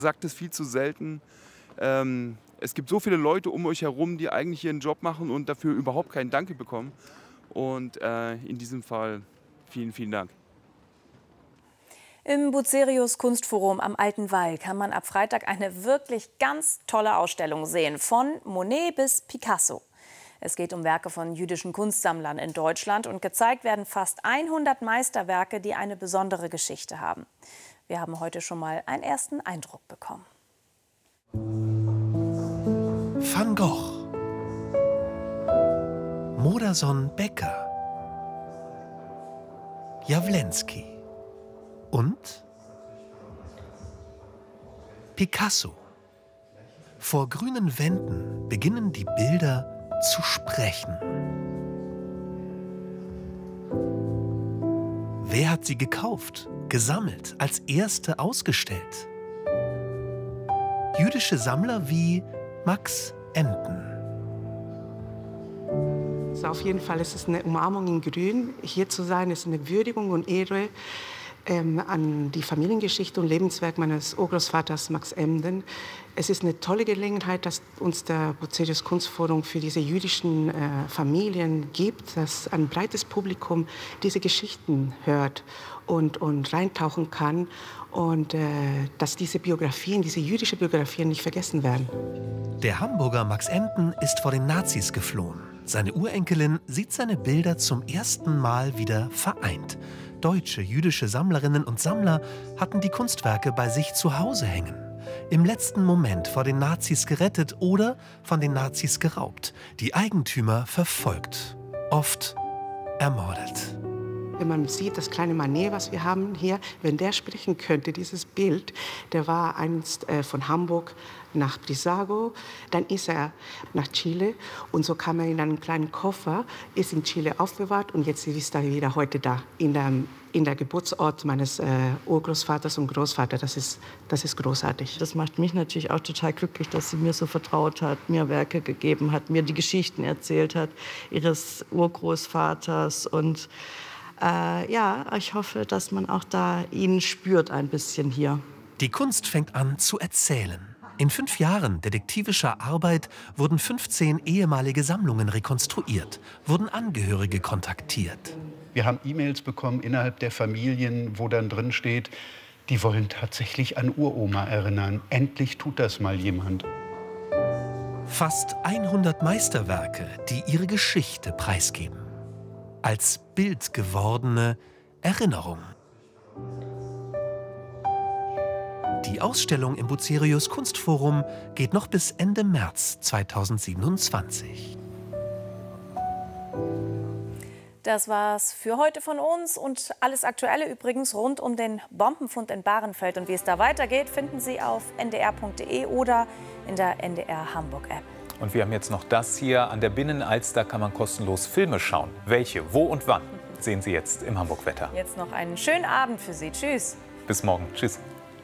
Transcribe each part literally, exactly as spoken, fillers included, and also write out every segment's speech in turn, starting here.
Sagt es viel zu selten. Ähm, es gibt so viele Leute um euch herum, die eigentlich ihren Job machen und dafür überhaupt keinen Danke bekommen. Und äh, in diesem Fall vielen, vielen Dank. Im Bucerius Kunstforum am Alten Wall kann man ab Freitag eine wirklich ganz tolle Ausstellung sehen, von Monet bis Picasso. Es geht um Werke von jüdischen Kunstsammlern in Deutschland und gezeigt werden fast hundert Meisterwerke, die eine besondere Geschichte haben. Wir haben heute schon mal einen ersten Eindruck bekommen. Van Gogh, Modersohn Becker, Jawlensky und Picasso. Vor grünen Wänden beginnen die Bilder zu sprechen. Wer hat sie gekauft, gesammelt, als erste ausgestellt? Jüdische Sammler wie Max Enden. Also auf jeden Fall ist es eine Umarmung in Grün. Hier zu sein ist eine Würdigung und Ehre ähm, an die Familiengeschichte und Lebenswerk meines Urgroßvaters Max Emden. Es ist eine tolle Gelegenheit, dass uns der Bucerius Kunstforum für diese jüdischen äh, Familien gibt, dass ein breites Publikum diese Geschichten hört und, und reintauchen kann und äh, dass diese Biografien, diese jüdischen Biografien nicht vergessen werden. Der Hamburger Max Enden ist vor den Nazis geflohen. Seine Urenkelin sieht seine Bilder zum ersten Mal wieder vereint. Deutsche jüdische Sammlerinnen und Sammler hatten die Kunstwerke bei sich zu Hause hängen. Im letzten Moment vor den Nazis gerettet oder von den Nazis geraubt. Die Eigentümer verfolgt, oft ermordet. Wenn man sieht, das kleine Manet, was wir haben hier, wenn der sprechen könnte, dieses Bild, der war einst äh, von Hamburg nach Brissago, dann ist er nach Chile und so kam er in einen kleinen Koffer, ist in Chile aufbewahrt und jetzt ist er wieder heute da, in der, in der Geburtsort meines äh, Urgroßvaters und Großvaters. Das ist, das ist großartig. Das macht mich natürlich auch total glücklich, dass sie mir so vertraut hat, mir Werke gegeben hat, mir die Geschichten erzählt hat, ihres Urgroßvaters und Äh, ja, ich hoffe, dass man auch da ihn spürt ein bisschen hier. Die Kunst fängt an zu erzählen. In fünf Jahren detektivischer Arbeit wurden fünfzehn ehemalige Sammlungen rekonstruiert, wurden Angehörige kontaktiert. Wir haben E-Mails bekommen innerhalb der Familien, wo dann drin steht, die wollen tatsächlich an Uroma erinnern. Endlich tut das mal jemand. Fast hundert Meisterwerke, die ihre Geschichte preisgeben. Als Bild gewordene Erinnerung. Die Ausstellung im Bucerius Kunstforum geht noch bis Ende März zweitausendsiebenundzwanzig. Das war's für heute von uns und alles Aktuelle übrigens rund um den Bombenfund in Bahrenfeld. Und wie es da weitergeht, finden Sie auf n d r punkt d e oder in der N D R Hamburg App. Und wir haben jetzt noch das hier. An der Binnenalster kann man kostenlos Filme schauen. Welche, wo und wann, sehen Sie jetzt im Hamburg-Wetter. Jetzt noch einen schönen Abend für Sie. Tschüss. Bis morgen. Tschüss.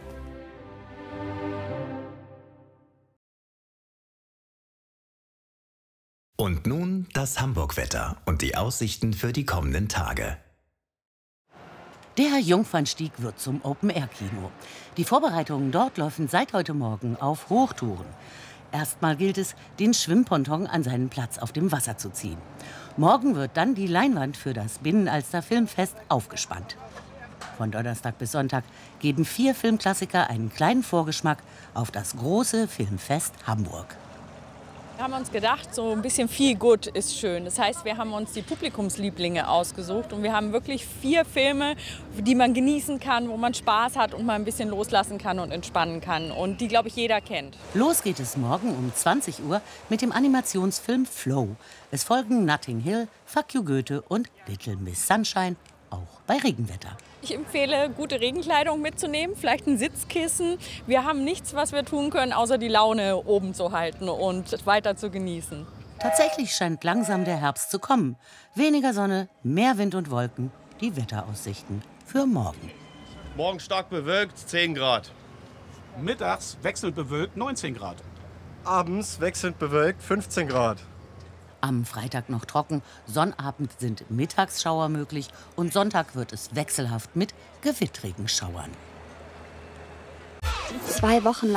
Und nun das Hamburg-Wetter und die Aussichten für die kommenden Tage. Der Jungfernstieg wird zum Open-Air-Kino. Die Vorbereitungen dort laufen seit heute Morgen auf Hochtouren. Erstmal gilt es, den Schwimmponton an seinen Platz auf dem Wasser zu ziehen. Morgen wird dann die Leinwand für das Binnenalster Filmfest aufgespannt. Von Donnerstag bis Sonntag geben vier Filmklassiker einen kleinen Vorgeschmack auf das große Filmfest Hamburg. Wir haben uns gedacht, so ein bisschen viel Good ist schön. Das heißt, wir haben uns die Publikumslieblinge ausgesucht und wir haben wirklich vier Filme, die man genießen kann, wo man Spaß hat und mal ein bisschen loslassen kann und entspannen kann und die, glaube ich, jeder kennt. Los geht es morgen um zwanzig Uhr mit dem Animationsfilm Flow. Es folgen Notting Hill, Fuck You Goethe und Little Miss Sunshine, auch bei Regenwetter. Ich empfehle, gute Regenkleidung mitzunehmen, vielleicht ein Sitzkissen. Wir haben nichts, was wir tun können, außer die Laune oben zu halten und weiter zu genießen. Tatsächlich scheint langsam der Herbst zu kommen. Weniger Sonne, mehr Wind und Wolken, die Wetteraussichten für morgen. Morgen stark bewölkt, zehn Grad. Mittags wechselnd bewölkt, neunzehn Grad. Abends wechselnd bewölkt, fünfzehn Grad. Am Freitag noch trocken, Sonnabend sind Mittagsschauer möglich und Sonntag wird es wechselhaft mit gewittrigen Schauern. Zwei Wochen